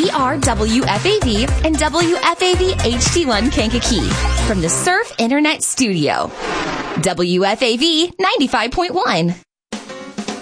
NPR WFAV and WFAV HD1 Kankakee from the Surf Internet Studio. WFAV 95.1.